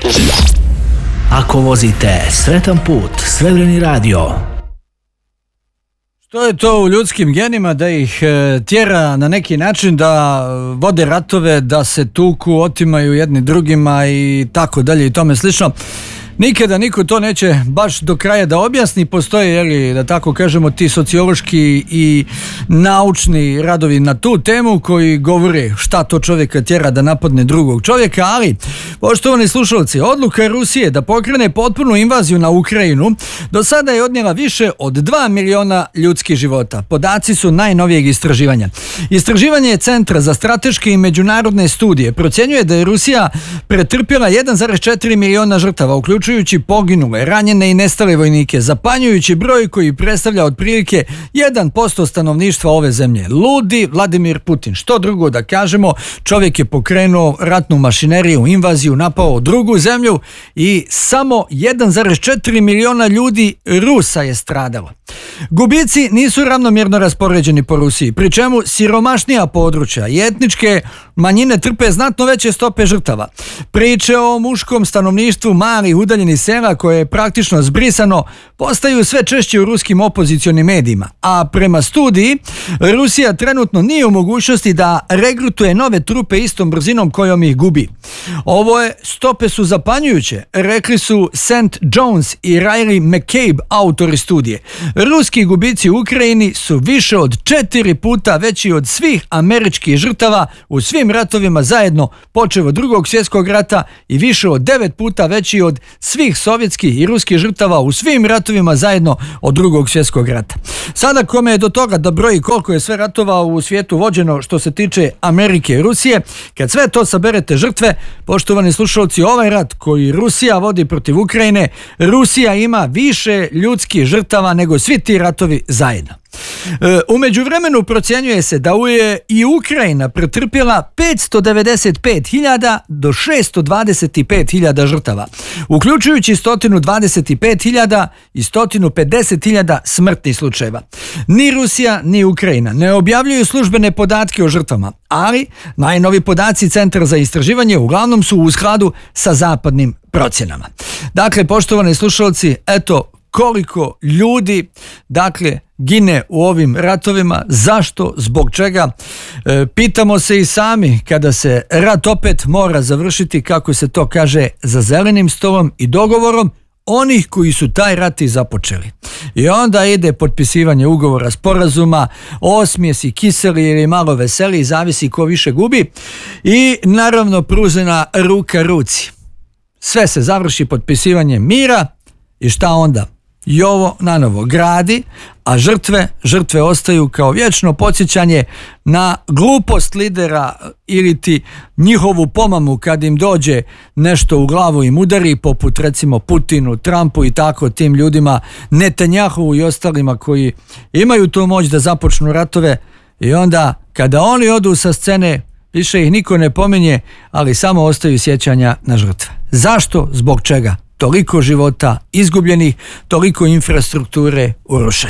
Ako vozite sretan put, Srebreni radio. Što je to u ljudskim genima da ih tjera na neki način da vode ratove, da se tuku, otimaju jedni drugima i tako dalje i tome slično? Nikada niko to neće baš do kraja da objasni. Postoje, da tako kažemo, ti sociološki i naučni radovi na tu temu koji govore šta to čovjeka tjera da napadne drugog čovjeka, ali, poštovani slušalci, odluka Rusije da pokrene potpunu invaziju na Ukrajinu do sada je odnijela više od 2 miliona ljudskih života. Podaci su najnovijeg istraživanja. Istraživanje Centra za strateške i međunarodne studije procjenjuje da je Rusija pretrpjela 1,4 miliona žrtava, uključujući poginule, ranjene i nestale vojnike, zapanjujući broj koji predstavlja otprilike 1% stanovništva ove zemlje. Ludi Vladimir Putin. Što drugo da kažemo, čovjek je pokrenuo ratnu mašineriju, invaziju, napao drugu zemlju i samo 1,4 miliona ljudi Rusa je stradalo. Gubici nisu ravnomjerno raspoređeni po Rusiji, pri čemu siromašnija područja i etničke manjine trpe znatno veće stope žrtava. Priče o muškom stanovništvu malih udaljenih sela koje je praktično zbrisano postaju sve češće u ruskim opozicionim medijima, a prema studiji Rusija trenutno nije u mogućnosti da regrutuje nove trupe istom brzinom kojom ih gubi. Stope su zapanjujuće, rekli su St. Jones i Riley McCabe, autori studije. Ruski gubici u Ukrajini su više od 4 puta veći od svih američkih žrtava u svim ratovima zajedno počev od Drugog svjetskog rata i više od 9 puta veći od svih sovjetskih i ruskih žrtava u svim ratovima zajedno od Drugog svjetskog rata. Sada kome je do toga da broji koliko je sve ratova u svijetu vođeno što se tiče Amerike i Rusije, kad sve to saberete žrtve, poštovani slušalci, ovaj rat koji Rusija vodi protiv Ukrajine, Rusija ima više ljudskih žrtava nego svi ti ratovi zajedno. U međuvremenu procjenjuje se da je i Ukrajina pretrpjela 595.000 do 625.000 žrtava, uključujući 125.000 i 150.000 smrtnih slučajeva. Ni Rusija ni Ukrajina ne objavljuju službene podatke o žrtvama, ali najnovi podaci Centra za istraživanje uglavnom su u skladu sa zapadnim procjenama. Dakle, poštovani slušalci, eto koliko ljudi, gine u ovim ratovima, zašto, zbog čega. Pitamo se i sami kada se rat opet mora završiti, kako se to kaže, za zelenim stolom i dogovorom onih koji su taj rat i započeli. I onda ide potpisivanje ugovora, sporazuma, osmijesi, kiseli ili malo veseli, zavisi ko više gubi, i naravno pružena ruka ruci. Sve se završi potpisivanjem mira i šta onda? Jovo na novo gradi, a žrtve ostaju kao vječno podsjećanje na glupost lidera ili ti njihovu pomamu kad im dođe nešto u glavu im udari, poput recimo Putinu, Trumpu i tako tim ljudima, Netanjahu i ostalima koji imaju tu moć da započnu ratove, i onda kada oni odu sa scene više ih niko ne pominje, ali samo ostaju sjećanja na žrtve. Zašto? Zbog čega? Toliko života izgubljenih, toliko infrastrukture urušene.